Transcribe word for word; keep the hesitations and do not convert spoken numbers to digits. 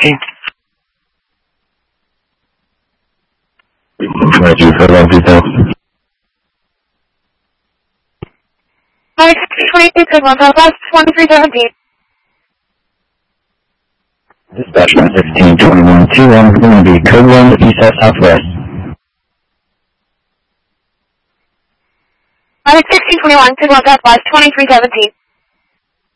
Whiskey. Roger, code one details. Alex sixteen twenty-two, code one Southwest, twenty-three seventeen. Dispatch one sixteen twenty-one two one, going to be code one east southwest. Alex sixteen twenty-one, code one Southwest, twenty-three seventeen.